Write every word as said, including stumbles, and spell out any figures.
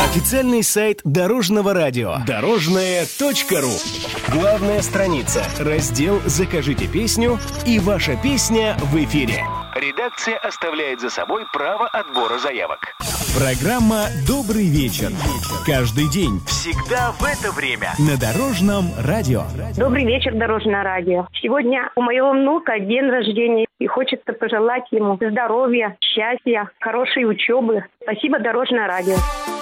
Официальный сайт Дорожного радио. Дорожное точка ру. Главная страница. Раздел «Закажите песню» и ваша песня в эфире. Редакция оставляет за собой право отбора заявок. Программа «Добрый вечер». Каждый день. Всегда в это время. На Дорожном радио. Добрый вечер, Дорожное радио. Сегодня у моего внука день рождения. И хочется пожелать ему здоровья, счастья, хорошей учебы. Спасибо, Дорожное радио.